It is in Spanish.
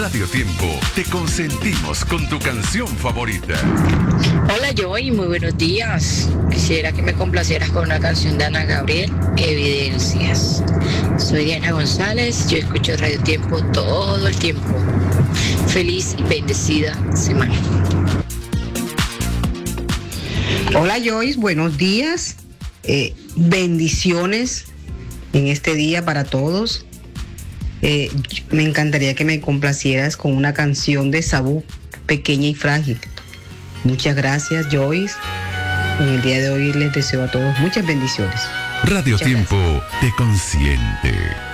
Radio Tiempo, te consentimos con tu canción favorita. Hola Joy, muy buenos días. Quisiera que me complacieras con una canción de Ana Gabriel, Evidencias. Soy Diana González, yo escucho Radio Tiempo todo el tiempo. Feliz y bendecida semana. Hola Joyce, buenos días. Bendiciones en este día para todos. Me encantaría que me complacieras con una canción de Sabú, Pequeña y Frágil. Muchas gracias, Joyce. En el día de hoy les deseo a todos muchas bendiciones. Radio Muchas Tiempo gracias. te consiente.